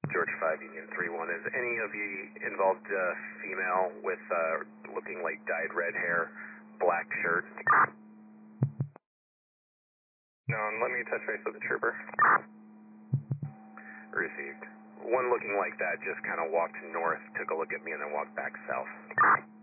George 5 Union 3-1. Is any of you involved female with looking like dyed red hair, black shirt? No, let me touch base with the trooper. Received. One looking like that just kind of walked north, took a look at me, and then walked back south.